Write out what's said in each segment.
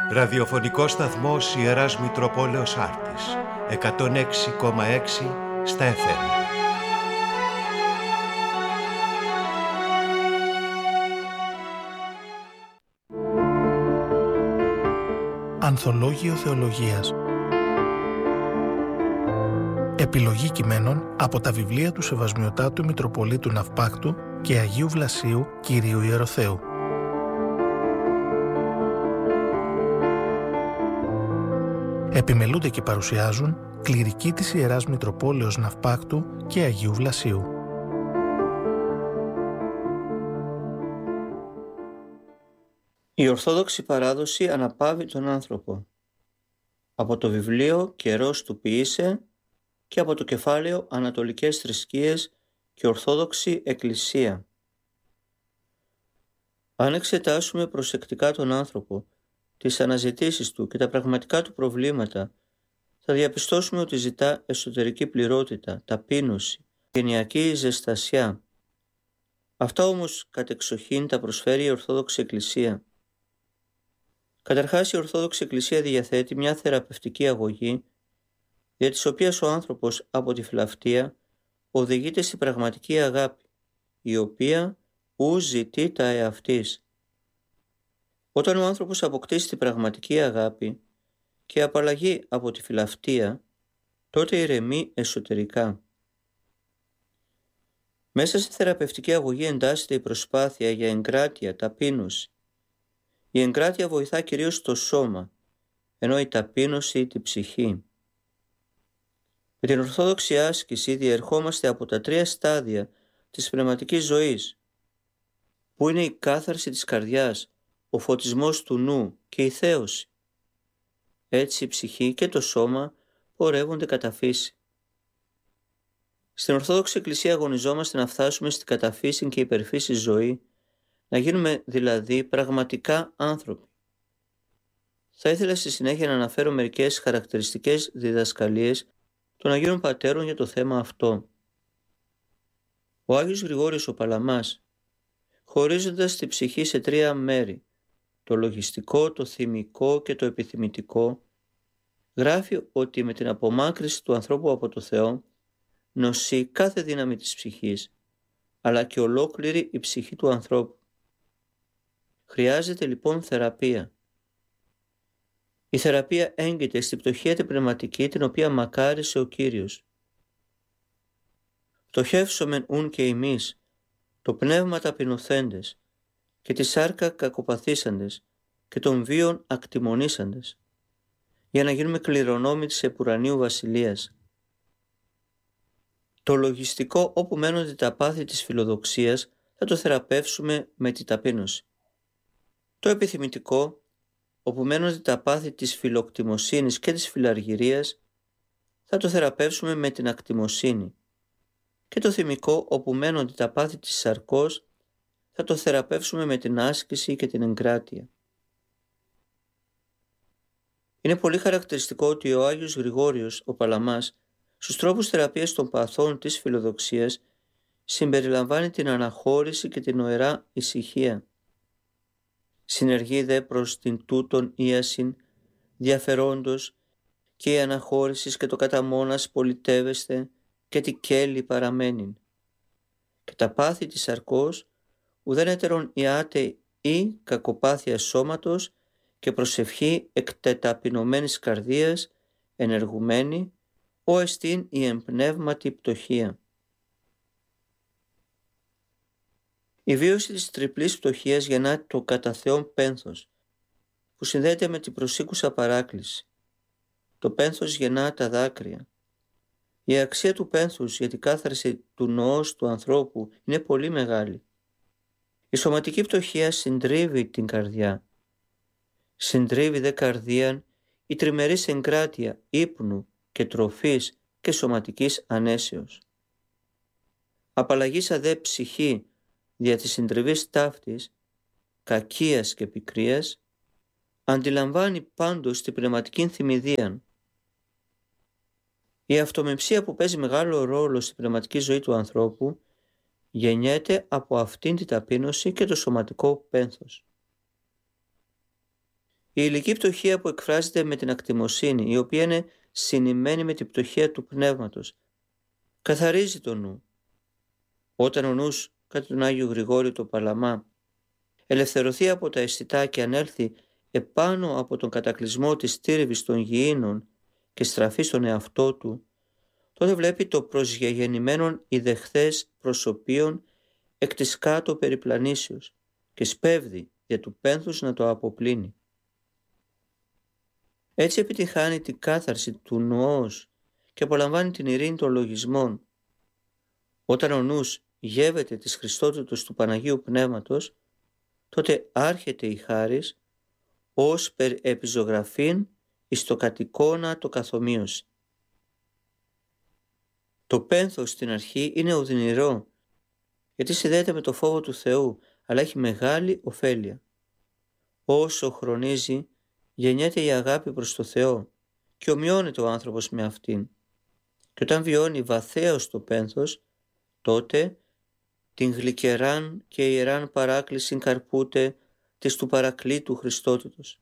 Ραδιοφωνικός σταθμός Ιεράς Μητροπόλεως Άρτης, 106,6 στα FM. Ανθολόγιο Θεολογίας. Επιλογή κειμένων από τα βιβλία του Σεβασμιωτάτου Μητροπολίτου Ναυπάκτου και Αγίου Βλασίου Κυρίου Ιεροθέου. Επιμελούνται και παρουσιάζουν κληρικοί της Ιεράς Μητροπόλεως Ναυπάκτου και Αγίου Βλασίου. Η Ορθόδοξη παράδοση αναπαύει τον άνθρωπο. Από το βιβλίο «Καιρός του ποιήσε» και από το κεφάλαιο «Ανατολικές θρησκείες και Ορθόδοξη Εκκλησία». Αν εξετάσουμε προσεκτικά τον άνθρωπο, τις αναζητήσεις του και τα πραγματικά του προβλήματα, θα διαπιστώσουμε ότι ζητά εσωτερική πληρότητα, ταπείνωση, γενιακή ζεστασιά. Αυτά όμως κατεξοχήν τα προσφέρει η Ορθόδοξη Εκκλησία. Καταρχάς, η Ορθόδοξη Εκκλησία διαθέτει μια θεραπευτική αγωγή, δια της οποίας ο άνθρωπος από τη φιλαυτία οδηγείται στην πραγματική αγάπη, η οποία ου ζητεί τα εαυτής. Όταν ο άνθρωπος αποκτήσει την πραγματική αγάπη και απαλλαγεί από τη φιλαυτία, τότε ηρεμεί εσωτερικά. Μέσα στη θεραπευτική αγωγή εντάσσεται η προσπάθεια για εγκράτεια, ταπείνωση. Η εγκράτεια βοηθά κυρίως το σώμα, ενώ η ταπείνωση τη ψυχή. Με την ορθόδοξη άσκηση διερχόμαστε από τα 3 στάδια της πνευματικής ζωής, που είναι η κάθαρση της καρδιάς, ο φωτισμός του νου και η θέωση. Έτσι η ψυχή και το σώμα πορεύονται κατά φύση. Στην Ορθόδοξη Εκκλησία αγωνιζόμαστε να φτάσουμε στην καταφύση και υπερφύση ζωή, να γίνουμε δηλαδή πραγματικά άνθρωποι. Θα ήθελα στη συνέχεια να αναφέρω μερικές χαρακτηριστικές διδασκαλίες των Αγίων Πατέρων για το θέμα αυτό. Ο Άγιος Γρηγόριος ο Παλαμάς, χωρίζοντας τη ψυχή σε 3 μέρη, το λογιστικό, το θυμικό και το επιθυμητικό, γράφει ότι με την απομάκρυση του ανθρώπου από το Θεό νοσεί κάθε δύναμη της ψυχής, αλλά και ολόκληρη η ψυχή του ανθρώπου. Χρειάζεται λοιπόν θεραπεία. Η θεραπεία έγκυται στη πτωχία την πνευματική, την οποία μακάρισε ο Κύριος. Πτωχεύσομεν ούν και εμείς, το πνεύμα ταπεινωθέντες και τη σάρκα κακοπαθήσαντες και των βίων ακτιμονήσαντες, για να γίνουμε κληρονόμοι της επουρανίου βασιλείας. Το λογιστικό, όπου μένονται τα πάθη της φιλοδοξίας, θα το θεραπεύσουμε με τη ταπείνωση. Το επιθυμητικό, όπου μένονται τα πάθη της φιλοκτιμοσύνης και της φιλαργυρίας, θα το θεραπεύσουμε με την ακτιμοσύνη. Και το θυμικό, όπου μένονται τα πάθη της σαρκός, θα το θεραπεύσουμε με την άσκηση και την εγκράτεια. Είναι πολύ χαρακτηριστικό ότι ο Άγιος Γρηγόριος, ο Παλαμάς, στους τρόπους θεραπείας των παθών της φιλοδοξίας, συμπεριλαμβάνει την αναχώρηση και την οερά ησυχία. Συνεργεί δε προς την τούτον ίασιν διαφερόντος και η αναχώρησης και το κατά μόνας πολιτεύεστε και τη κέλη παραμένειν. Και τα πάθη της σαρκός ουδένετερον ιάται ή κακοπάθεια σώματος και προσευχή εκτεταπεινωμένης καρδίας ενεργουμένη, ο εστίν η εμπνεύματη πτωχία. Η βίωση της τριπλής πτωχίας γεννά το κατά Θεόν πένθος, που συνδέεται με την προσήκουσα παράκληση. Το πένθος γεννά τα δάκρυα. Η αξία του πένθους για την κάθαρση του νοός του ανθρώπου είναι πολύ μεγάλη. Η σωματική πτωχία συντρίβει την καρδιά. Συντρίβει δε καρδίαν η τριμερής εγκράτεια ύπνου και τροφής και σωματικής ανέσεως. Απαλλαγήσα δε ψυχή δια της συντριβής ταύτης, κακίας και πικρίας, αντιλαμβάνει πάντως την πνευματική θυμηδίαν. Η αυτομεψία που παίζει μεγάλο ρόλο στην πνευματική ζωή του ανθρώπου γεννιέται από αυτήν την ταπείνωση και το σωματικό πένθος. Η υλική πτωχία που εκφράζεται με την ακτιμοσύνη, η οποία είναι συνημμένη με την πτωχία του πνεύματος, καθαρίζει το νου. Όταν ο νους, κατά τον Άγιο Γρηγόριο το Παλαμά, ελευθερωθεί από τα αισθητά και ανέλθει επάνω από τον κατακλυσμό της στήρευης των γηίνων και στραφεί στον εαυτό του, τότε βλέπει το προσγεγεννημένον ιδεχθές προσωπίων εκ της κάτω περιπλανήσεως και σπέβδει για του πένθους να το αποπλύνει. Έτσι επιτυχάνει την κάθαρση του νοός και απολαμβάνει την ειρήνη των λογισμών. Όταν ο νους γεύεται της Χριστότητος του Παναγίου Πνεύματος, τότε άρχεται η χάρις ως περ επιζωγραφήν εις το κατοικώνα το καθομοίωση. Το πένθος στην αρχή είναι οδυνηρό, γιατί συνδέεται με το φόβο του Θεού, αλλά έχει μεγάλη ωφέλεια. Όσο χρονίζει, γεννιέται η αγάπη προς το Θεό και ομοιώνεται ο άνθρωπος με αυτήν. Και όταν βιώνει βαθέως το πένθος, τότε την γλυκεράν και ιεράν παράκλησιν καρπούται της του παρακλήτου Χριστότητος.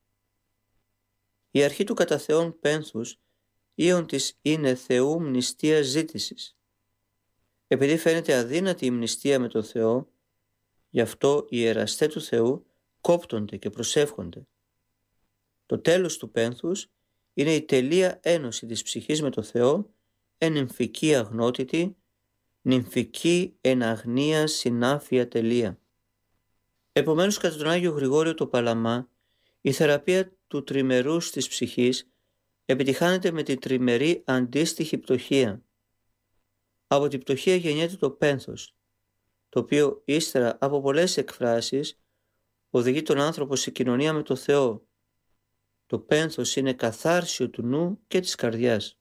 Η αρχή του κατά Θεόν πένθους ίον της είναι Θεού μνηστία ζήτησης. Επειδή φαίνεται αδύνατη η μνηστία με το Θεό, γι' αυτό οι ιεραστές του Θεού κόπτονται και προσεύχονται. Το τέλος του πένθους είναι η τελεία ένωση της ψυχής με το Θεό εν νυμφική αγνότητη, νυμφική εν αγνία συνάφεια τελεία. Επομένως, κατά τον Άγιο Γρηγόριο το Παλαμά, η θεραπεία του τριμερούς της ψυχής επιτυχάνεται με την τριμερή αντίστοιχη πτωχία. Από την πτωχία γεννιέται το πένθος, το οποίο ύστερα από πολλές εκφράσεις οδηγεί τον άνθρωπο σε κοινωνία με το Θεό. Το πένθος είναι καθάρσιο του νου και της καρδιάς.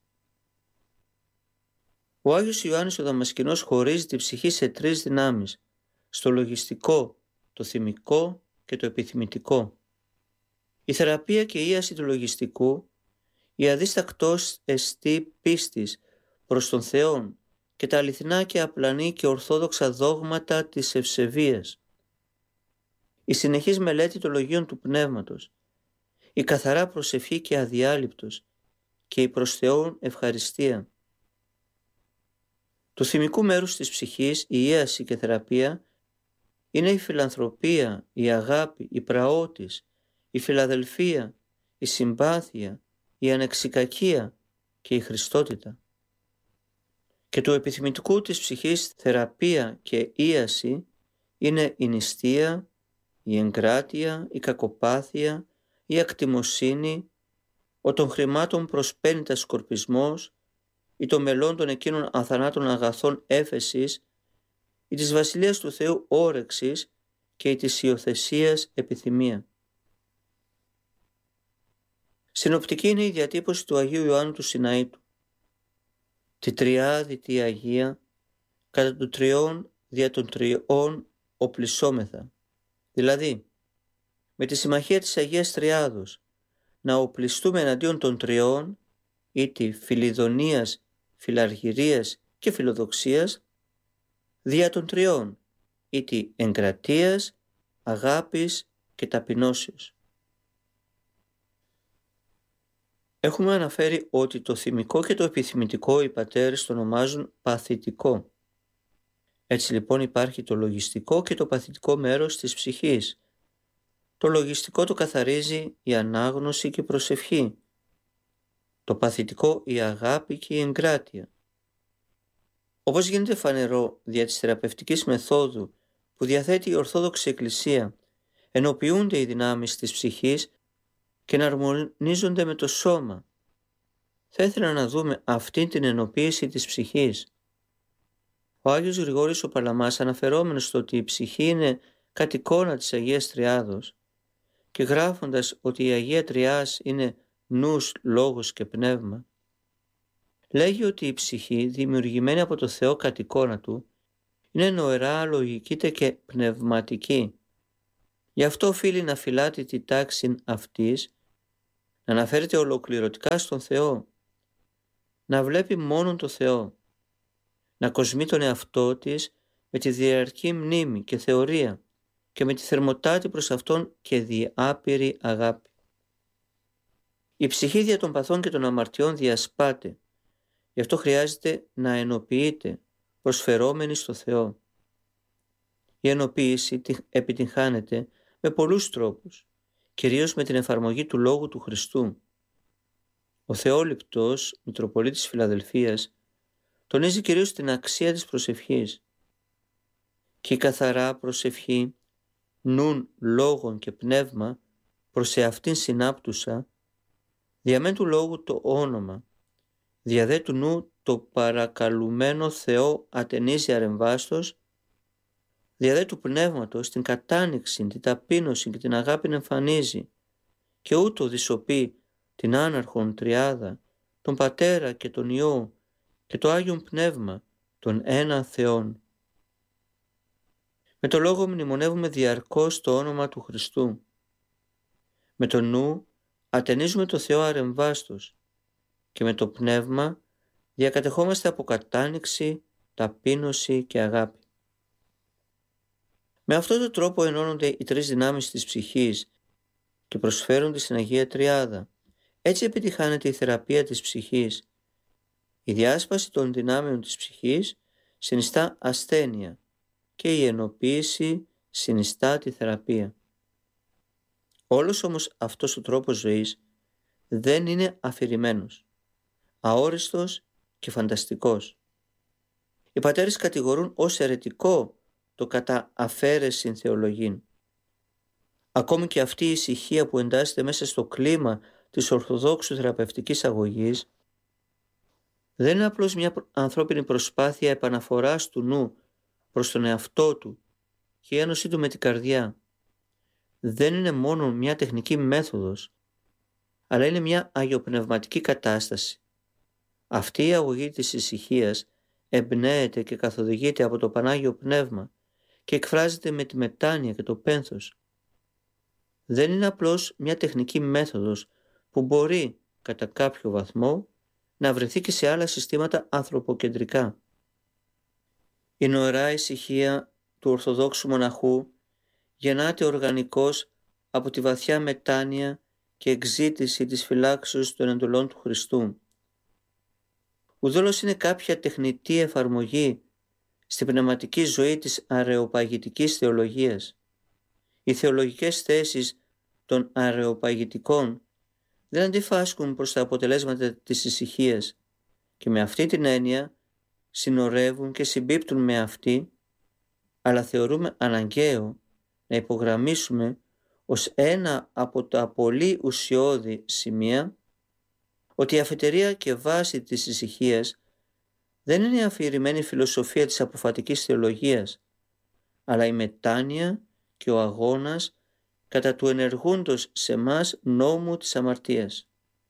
Ο Άγιος Ιωάννης ο Δαμασκηνός χωρίζει τη ψυχή σε τρεις δυνάμεις, στο λογιστικό, το θυμικό και το επιθυμητικό. Η θεραπεία και η ίαση του λογιστικού, η αδίστακτος εστί πίστης προς τον Θεόν και τα αληθινά και απλανή και ορθόδοξα δόγματα της ευσεβίας, η συνεχής μελέτη των λογίων του Πνεύματος, η καθαρά προσευχή και αδιάλειπτος και η προς Θεόν ευχαριστία. Του θυμικού μέρους της ψυχής, η ίαση και θεραπεία είναι η φιλανθρωπία, η αγάπη, η πραότης, η φιλαδελφία, η συμπάθεια, η ανεξικακία και η Χριστότητα. Και του επιθυμητικού της ψυχής θεραπεία και ίαση είναι η νηστεία, η εγκράτεια, η κακοπάθεια, η ακτιμοσύνη, ο των χρημάτων προσπένητας σκορπισμός, ή των μελών των εκείνων αθανάτων αγαθών έφεσης, ή της Βασιλείας του Θεού όρεξης και η της υιοθεσίας επιθυμία. Συνοπτική είναι η διατύπωση του Αγίου Ιωάννου του Σιναήτου. Τη τριάδη τη Αγία, κατά του τριών δια των τριών οπλισόμεθα. Δηλαδή, με τη συμμαχία της Αγίας Τριάδος, να οπλιστούμε εναντίον των τριών, ή τη φιλιδονίας, φιλαργυρίας και φιλοδοξίας, δια των τριών, ή τη εγκρατείας, αγάπης και ταπεινώσεως. Έχουμε αναφέρει ότι το θυμικό και το επιθυμητικό οι πατέρες το ονομάζουν παθητικό. Έτσι λοιπόν υπάρχει το λογιστικό και το παθητικό μέρος της ψυχής. Το λογιστικό το καθαρίζει η ανάγνωση και η προσευχή. Το παθητικό η αγάπη και η εγκράτεια. Όπως γίνεται φανερό δια της θεραπευτικής μεθόδου που διαθέτει η Ορθόδοξη Εκκλησία, ενοποιούνται οι δυνάμεις της ψυχής και να αρμονίζονται με το σώμα. Θα ήθελα να δούμε αυτή την ενοποίηση της ψυχής. Ο Άγιος Γρηγόριος ο Παλαμάς, αναφερόμενος στο ότι η ψυχή είναι κατ' εικόνα της Αγίας Τριάδος και γράφοντας ότι η Αγία Τριάς είναι νους, λόγος και πνεύμα, λέγει ότι η ψυχή, δημιουργημένη από το Θεό κατ' εικόνα του, είναι νοερά, λογική και πνευματική. Γι' αυτό οφείλει να φυλάτει τη τάξη αυτής, να αναφέρεται ολοκληρωτικά στον Θεό, να βλέπει μόνον το Θεό, να κοσμεί τον εαυτό της με τη διαρκή μνήμη και θεωρία και με τη θερμοτάτη προς Αυτόν και διάπειρη αγάπη. Η ψυχή δια των παθών και των αμαρτιών διασπάται. Γι' αυτό χρειάζεται να ενοποιείται, προσφερόμενη στο Θεό. Η ενοποίηση επιτυγχάνεται με πολλούς τρόπους, κυρίως με την εφαρμογή του Λόγου του Χριστού. Ο Θεόληπτος, Μητροπολίτης Φιλαδελφίας, τονίζει κυρίως την αξία της προσευχής. Και η καθαρά προσευχή, νουν, λόγων και πνεύμα, προς εαυτήν συνάπτουσα, διαμέν του λόγου το όνομα, διαδέ του νου το παρακαλουμένο Θεό ατενίζει αρεμβάστος, διαδέ του πνεύματος την κατάνοιξη, την ταπείνωση και την αγάπη εμφανίζει, και ούτω δισοπεί την άναρχον τριάδα, τον Πατέρα και τον Υιό και το Άγιον Πνεύμα, τον ένα Θεόν. Με το λόγο μνημονεύουμε διαρκώς το όνομα του Χριστού. Με το νου ατενίζουμε το Θεό αρεμβάστος και με το πνεύμα διακατεχόμαστε από κατάνοιξη, ταπείνωση και αγάπη. Με αυτόν τον τρόπο ενώνονται οι τρεις δυνάμεις της ψυχής και προσφέρονται στην Αγία Τριάδα. Έτσι επιτυχάνεται η θεραπεία της ψυχής. Η διάσπαση των δυνάμεων της ψυχής συνιστά ασθένεια και η ενοποίηση συνιστά τη θεραπεία. Όλος όμως αυτός ο τρόπος ζωής δεν είναι αφηρημένος, αόριστος και φανταστικός. Οι πατέρες κατηγορούν ως αιρετικό το κατά αφαίρεσιν θεολογήν. Ακόμη και αυτή η ησυχία που εντάσσεται μέσα στο κλίμα της ορθοδόξου θεραπευτικής αγωγής δεν είναι απλώς μια ανθρώπινη προσπάθεια επαναφοράς του νου προς τον εαυτό του και η ένωσή του με την καρδιά. Δεν είναι μόνο μια τεχνική μέθοδος, αλλά είναι μια αγιοπνευματική κατάσταση. Αυτή η αγωγή της ησυχίας εμπνέεται και καθοδηγείται από το Πανάγιο Πνεύμα και εκφράζεται με τη μετάνοια και το πένθος. Δεν είναι απλώς μια τεχνική μέθοδος που μπορεί κατά κάποιο βαθμό να βρεθεί και σε άλλα συστήματα ανθρωποκεντρικά. Η νοερά ησυχία του Ορθοδόξου μοναχού γεννάται οργανικώς από τη βαθιά μετάνοια και εξήτηση της φυλάξεως των εντολών του Χριστού. Ουδόλως είναι κάποια τεχνητή εφαρμογή στην πνευματική ζωή της αρεοπαγητικής θεολογίας. Οι θεολογικές θέσεις των αρεοπαγητικών δεν αντιφάσκουν προς τα αποτελέσματα της ησυχίας και με αυτή την έννοια συνορεύουν και συμπίπτουν με αυτή, αλλά θεωρούμε αναγκαίο να υπογραμμίσουμε ως ένα από τα πολύ ουσιώδη σημεία ότι η αφετηρία και βάση της ησυχίας δεν είναι η αφηρημένη φιλοσοφία της αποφατικής θεολογίας, αλλά η μετάνοια και ο αγώνας κατά του ενεργούντος σε μας νόμου της αμαρτίας.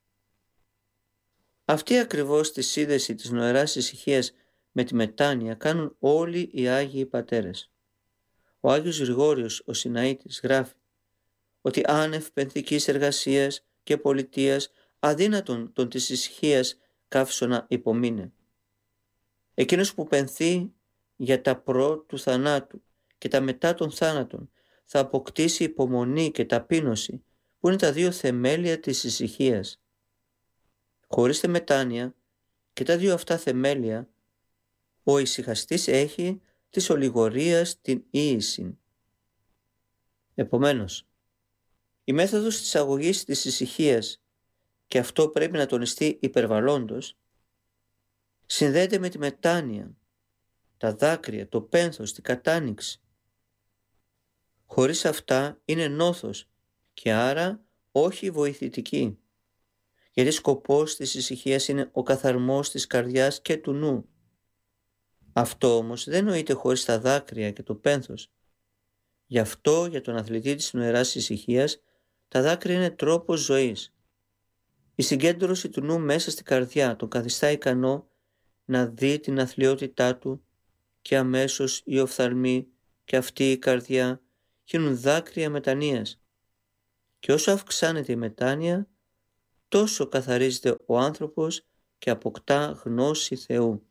Αυτή ακριβώς τη σύνδεση της νοεράς ησυχίας με τη μετάνοια κάνουν όλοι οι Άγιοι Πατέρες. Ο Άγιος Γρηγόριος ο Συναήτης γράφει ότι άνευ πενθικής εργασίας και πολιτείας αδύνατον των της ησυχίας καύσωνα υπομείνε. Εκείνος που πενθεί για τα προ του θανάτου και τα μετά των θάνατων θα αποκτήσει υπομονή και ταπείνωση που είναι τα δύο θεμέλια της ησυχίας. Χωρίς τη μετάνοια και τα δύο αυτά θεμέλια ο ησυχαστής έχει της ολιγορίας την ίηση. Επομένως, η μέθοδος της αγωγής της ησυχίας, και αυτό πρέπει να τονιστεί υπερβαλλόντος, συνδέεται με τη μετάνοια, τα δάκρυα, το πένθος, την κατάνοιξη. Χωρίς αυτά είναι νόθος και άρα όχι βοηθητική, γιατί σκοπός της ησυχίας είναι ο καθαρμός της καρδιάς και του νου. Αυτό όμως δεν νοείται χωρίς τα δάκρυα και το πένθος. Γι' αυτό για τον αθλητή της νοεράς ησυχίας τα δάκρυα είναι τρόπος ζωής. Η συγκέντρωση του νου μέσα στην καρδιά τον καθιστά ικανό να δει την αθλιότητά του και αμέσως οι οφθαλμοί και αυτή η καρδιά γίνουν δάκρυα μετανοίας. Και όσο αυξάνεται η μετάνοια, τόσο καθαρίζεται ο άνθρωπος και αποκτά γνώση Θεού.